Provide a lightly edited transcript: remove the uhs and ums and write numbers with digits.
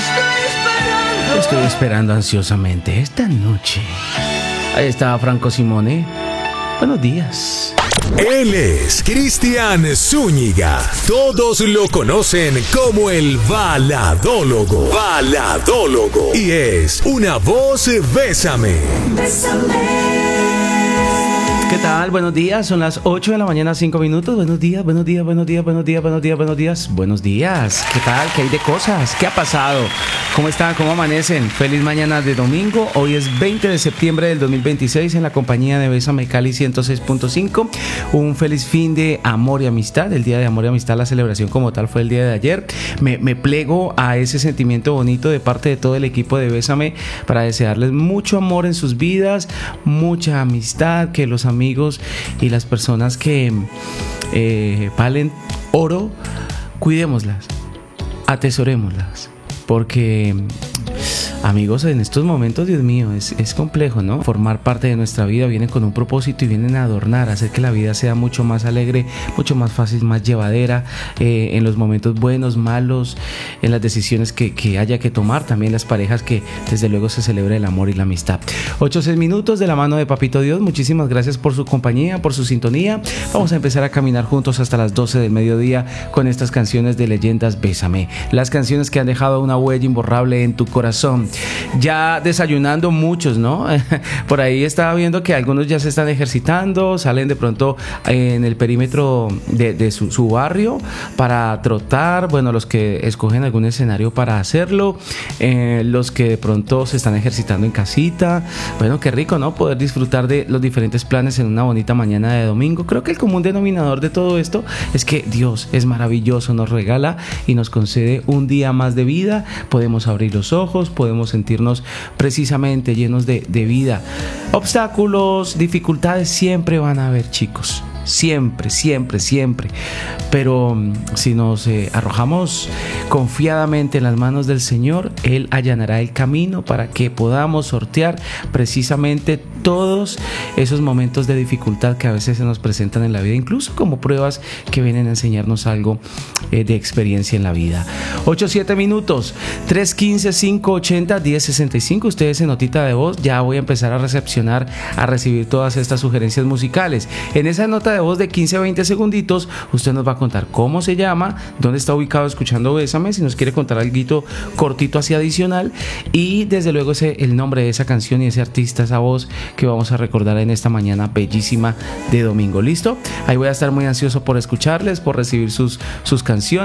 Estoy esperando ansiosamente esta noche. Ahí está Franco Simone. Buenos días. Él es Cristian Zúñiga. Todos lo conocen como el Baladólogo. Baladólogo. Y es una voz Bésame. ¿Qué tal? Buenos días, son las 8 de la mañana, 5 minutos. Buenos días, buenos días, buenos días, buenos días, buenos días, buenos días. Buenos días, ¿qué tal? ¿Qué hay de cosas? ¿Qué ha pasado? ¿Cómo están? ¿Cómo amanecen? Feliz mañana de domingo. Hoy es 20 de septiembre del 2026 en la compañía de Bésame Cali 106.5. Un feliz fin de amor y amistad. El día de amor y amistad, la celebración como tal fue el día de ayer. Me plego a ese sentimiento bonito de parte de todo el equipo de Bésame para desearles mucho amor en sus vidas, mucha amistad, que los amigos y las personas que valen oro, cuidémoslas, atesorémoslas, porque amigos, en estos momentos, Dios mío, es complejo, ¿no? Formar parte de nuestra vida, vienen con un propósito y vienen a adornar, a hacer que la vida sea mucho más alegre, mucho más fácil, más llevadera, en los momentos buenos, malos, en las decisiones que haya que tomar, también las parejas, que desde luego se celebra el amor y la amistad. 8-6 minutos de la mano de Papito Dios. Muchísimas gracias por su compañía, por su sintonía. Vamos a empezar a caminar juntos hasta las 12 del mediodía con estas canciones de leyendas Bésame, las canciones que han dejado una huella imborrable en tu corazón. Ya desayunando muchos, ¿no? Por ahí estaba viendo que algunos ya se están ejercitando, salen de pronto en el perímetro de su barrio para trotar. Bueno, los que escogen algún escenario para hacerlo, los que de pronto se están ejercitando en casita. Bueno, qué rico, ¿no? Poder disfrutar de los diferentes planes en una bonita mañana de domingo. Creo que el común denominador de todo esto es que Dios es maravilloso, nos regala y nos concede un día más de vida. Podemos abrir los ojos, podemos sentirnos precisamente llenos de vida. Obstáculos, dificultades siempre van a haber, chicos. Siempre, siempre, siempre. Pero si nos arrojamos confiadamente en las manos del Señor, Él allanará el camino para que podamos sortear precisamente todos esos momentos de dificultad que a veces se nos presentan en la vida, incluso como pruebas que vienen a enseñarnos algo de experiencia en la vida. 8-7 minutos, 315-580-1065. Ustedes en notita de voz, ya voy a empezar a recepcionar, a recibir todas estas sugerencias musicales. En esa nota de voz de 15-20 segunditos, usted nos va a contar cómo se llama, dónde está ubicado escuchando Bésame, si nos quiere contar algo cortito así adicional, y desde luego el nombre de esa canción y ese artista, esa voz que vamos a recordar en esta mañana bellísima de domingo. ¿Listo? Ahí voy a estar muy ansioso por escucharles, por recibir sus canciones.